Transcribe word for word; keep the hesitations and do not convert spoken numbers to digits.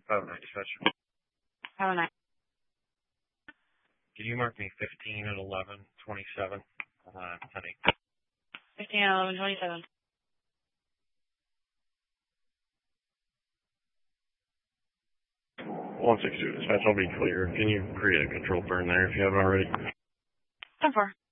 Oh, nice dispatcher. Have a nice. Can you mark me fifteen at eleven twenty-seven? Uh, honey. fifteen, eleven, twenty-seven. one six two dispatch, I'll be clear. Can you create a control burn there if you haven't already? ten four.